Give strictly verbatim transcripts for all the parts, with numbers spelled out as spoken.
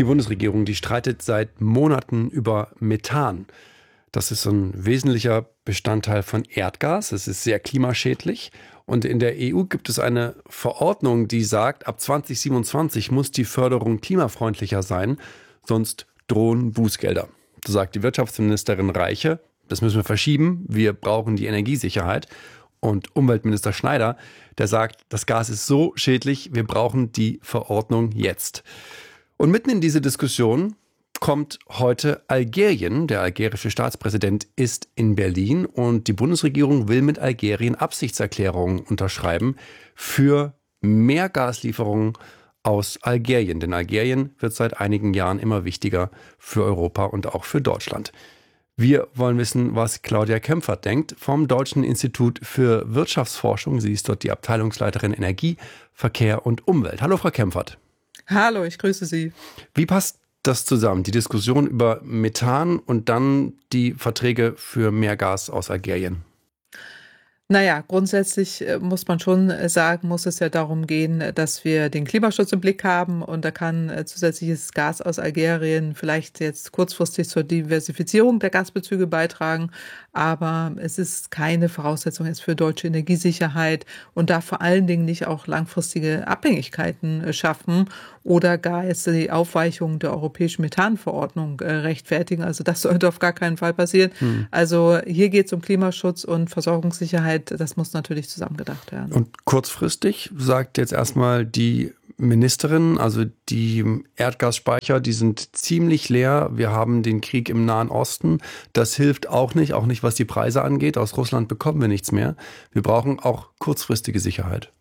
Die Bundesregierung, die streitet seit Monaten über Methan. Das ist so ein wesentlicher Bestandteil von Erdgas. Es ist sehr klimaschädlich. Und in der E U gibt es eine Verordnung, die sagt, ab zwanzig siebenundzwanzig muss die Förderung klimafreundlicher sein, sonst drohen Bußgelder. So sagt die Wirtschaftsministerin Reiche, das müssen wir verschieben, wir brauchen die Energiesicherheit. Und Umweltminister Schneider, der sagt, das Gas ist so schädlich, wir brauchen die Verordnung jetzt. Und mitten in diese Diskussion kommt heute Algerien. Der algerische Staatspräsident ist in Berlin und die Bundesregierung will mit Algerien Absichtserklärungen unterschreiben für mehr Gaslieferungen aus Algerien. Denn Algerien wird seit einigen Jahren immer wichtiger für Europa und auch für Deutschland. Wir wollen wissen, was Claudia Kempfert denkt vom Deutschen Institut für Wirtschaftsforschung. Sie ist dort die Abteilungsleiterin Energie, Verkehr und Umwelt. Hallo, Frau Kempfert. Hallo, ich grüße Sie. Wie passt das zusammen, die Diskussion über Methan und dann die Verträge für mehr Gas aus Algerien? Naja, grundsätzlich muss man schon sagen, muss es ja darum gehen, dass wir den Klimaschutz im Blick haben und da kann zusätzliches Gas aus Algerien vielleicht jetzt kurzfristig zur Diversifizierung der Gasbezüge beitragen, aber es ist keine Voraussetzung jetzt für deutsche Energiesicherheit und darf vor allen Dingen nicht auch langfristige Abhängigkeiten schaffen oder gar jetzt die Aufweichung der europäischen Methanverordnung rechtfertigen. Also das sollte auf gar keinen Fall passieren. Hm. Also hier geht es um Klimaschutz und Versorgungssicherheit. Das muss natürlich zusammengedacht werden. Und kurzfristig sagt jetzt erstmal die Ministerin, also die Erdgasspeicher, die sind ziemlich leer. Wir haben den Krieg im Nahen Osten. Das hilft auch nicht, auch nicht, was die Preise angeht. Aus Russland bekommen wir nichts mehr. Wir brauchen auch kurzfristige Sicherheit.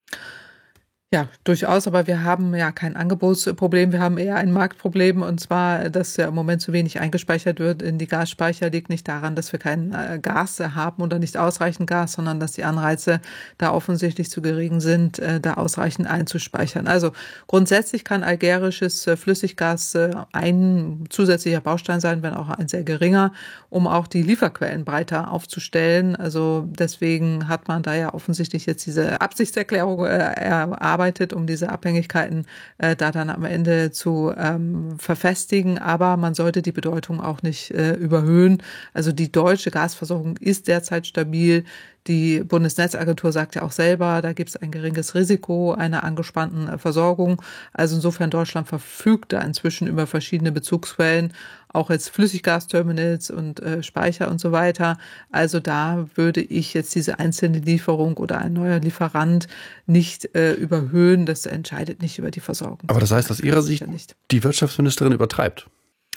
Ja, durchaus, aber wir haben ja kein Angebotsproblem, wir haben eher ein Marktproblem und zwar, dass ja im Moment zu wenig eingespeichert wird in die Gasspeicher, liegt nicht daran, dass wir kein Gas haben oder nicht ausreichend Gas, sondern dass die Anreize da offensichtlich zu gering sind, da ausreichend einzuspeichern. Also grundsätzlich kann algerisches Flüssiggas ein zusätzlicher Baustein sein, wenn auch ein sehr geringer, um auch die Lieferquellen breiter aufzustellen. Also deswegen hat man da ja offensichtlich jetzt diese Absichtserklärung erarbeitet, arbeitet, um diese Abhängigkeiten äh, da dann am Ende zu ähm, verfestigen. Aber man sollte die Bedeutung auch nicht äh, überhöhen. Also die deutsche Gasversorgung ist derzeit stabil. Die Bundesnetzagentur sagt ja auch selber, da gibt es ein geringes Risiko einer angespannten Versorgung. Also insofern Deutschland verfügt da inzwischen über verschiedene Bezugsquellen, auch jetzt Flüssiggasterminals und äh, Speicher und so weiter. Also da würde ich jetzt diese einzelne Lieferung oder ein neuer Lieferant nicht äh, überhöhen. Das entscheidet nicht über die Versorgung. Aber das heißt aus Ihrer Sicht, die Wirtschaftsministerin übertreibt?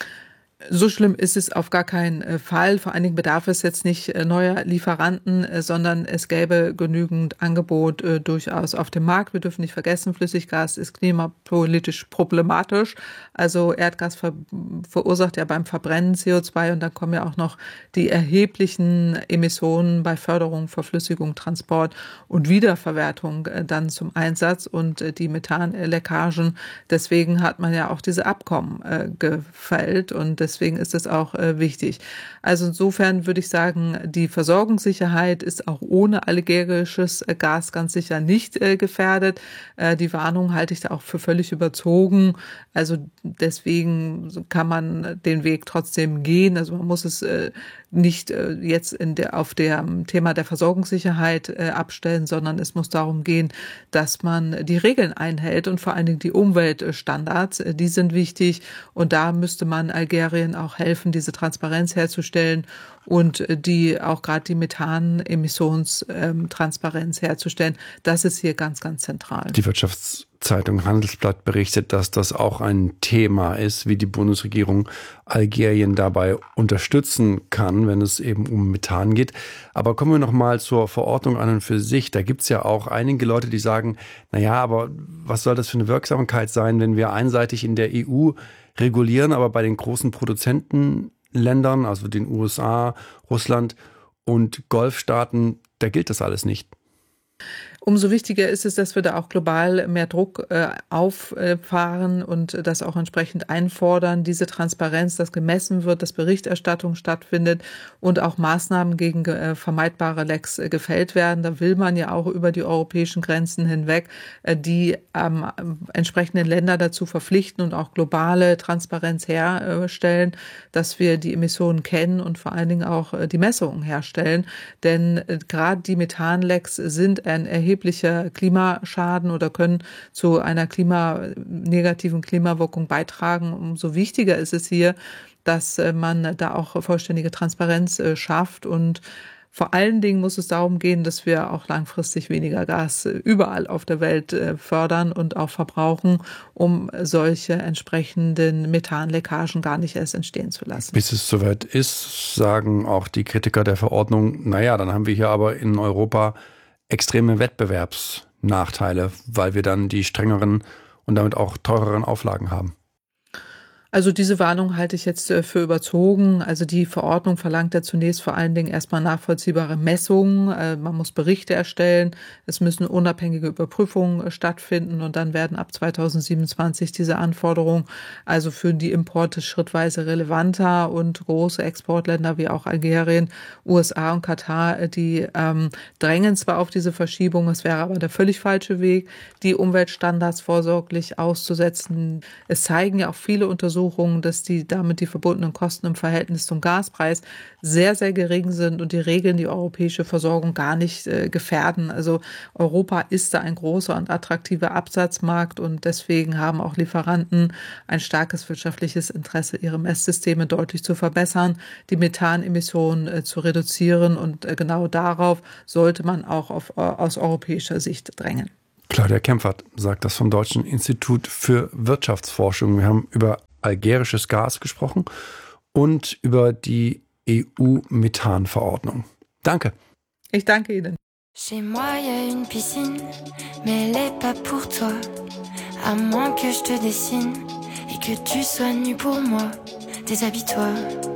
So schlimm ist es auf gar keinen Fall. Vor allen Dingen bedarf es jetzt nicht neuer Lieferanten, sondern es gäbe genügend Angebot äh, durchaus auf dem Markt. Wir dürfen nicht vergessen, Flüssiggas ist klimapolitisch problematisch. Also Erdgas ver verursacht ja beim Verbrennen C O zwei und dann kommen ja auch noch die erheblichen Emissionen bei Förderung, Verflüssigung, Transport und Wiederverwertung äh, dann zum Einsatz und äh, die Methanleckagen. Deswegen hat man ja auch diese Abkommen äh, gefällt und deswegen ist es auch äh, wichtig. Also insofern würde ich sagen, die Versorgungssicherheit ist auch ohne algerisches äh, Gas ganz sicher nicht äh, gefährdet. Äh, die Warnung halte ich da auch für völlig überzogen. Also deswegen kann man den Weg trotzdem gehen. Also man muss es äh, nicht äh, jetzt in der, auf dem Thema der Versorgungssicherheit äh, abstellen, sondern es muss darum gehen, dass man die Regeln einhält und vor allen Dingen die Umweltstandards, äh, die sind wichtig und da müsste man Algerien auch helfen, diese Transparenz herzustellen und die auch gerade die Methanemissionstransparenz herzustellen. Das ist hier ganz, ganz zentral. Die Wirtschaftszeitung Handelsblatt berichtet, dass das auch ein Thema ist, wie die Bundesregierung Algerien dabei unterstützen kann, wenn es eben um Methan geht. Aber kommen wir noch mal zur Verordnung an und für sich. Da gibt es ja auch einige Leute, die sagen, naja, aber was soll das für eine Wirksamkeit sein, wenn wir einseitig in der E U regulieren, aber bei den großen Produzentenländern, also den U S A, Russland und Golfstaaten, da gilt das alles nicht. Umso wichtiger ist es, dass wir da auch global mehr Druck äh, auffahren und das auch entsprechend einfordern. Diese Transparenz, dass gemessen wird, dass Berichterstattung stattfindet und auch Maßnahmen gegen äh, vermeidbare Lecks äh, gefällt werden. Da will man ja auch über die europäischen Grenzen hinweg äh, die ähm, entsprechenden Länder dazu verpflichten und auch globale Transparenz herstellen, dass wir die Emissionen kennen und vor allen Dingen auch äh, die Messungen herstellen. Denn äh, gerade die Methanlecks sind ein erheblicher Klimaschaden oder können zu einer Klima, negativen Klimawirkung beitragen. Umso wichtiger ist es hier, dass man da auch vollständige Transparenz schafft und vor allen Dingen muss es darum gehen, dass wir auch langfristig weniger Gas überall auf der Welt fördern und auch verbrauchen, um solche entsprechenden Methanleckagen gar nicht erst entstehen zu lassen. Bis es soweit ist, sagen auch die Kritiker der Verordnung, naja, dann haben wir hier aber in Europa extreme Wettbewerbsnachteile, weil wir dann die strengeren und damit auch teureren Auflagen haben. Also diese Warnung halte ich jetzt für überzogen. Also die Verordnung verlangt ja zunächst vor allen Dingen erstmal nachvollziehbare Messungen. Man muss Berichte erstellen. Es müssen unabhängige Überprüfungen stattfinden und dann werden ab zweitausendsiebenundzwanzig diese Anforderungen also für die Importe schrittweise relevanter und große Exportländer wie auch Algerien, U S A und Katar, die ähm, drängen zwar auf diese Verschiebung, es wäre aber der völlig falsche Weg, die Umweltstandards vorsorglich auszusetzen. Es zeigen ja auch viele Untersuchungen, dass die damit die verbundenen Kosten im Verhältnis zum Gaspreis sehr, sehr gering sind und die Regeln die europäische Versorgung gar nicht äh, gefährden. Also Europa ist da ein großer und attraktiver Absatzmarkt und deswegen haben auch Lieferanten ein starkes wirtschaftliches Interesse, ihre Messsysteme deutlich zu verbessern, die Methanemissionen äh, zu reduzieren und äh, genau darauf sollte man auch auf, aus europäischer Sicht drängen. Claudia Kempfert sagt das vom Deutschen Institut für Wirtschaftsforschung. Wir haben über algerisches Gas gesprochen und über die E U-Methan-Verordnung. Danke. Ich danke Ihnen. Chez moi, y a une piscine, mais elle est pas pour toi. À moins que je te dessine et que tu sois nu pour moi. Déshabille-toi.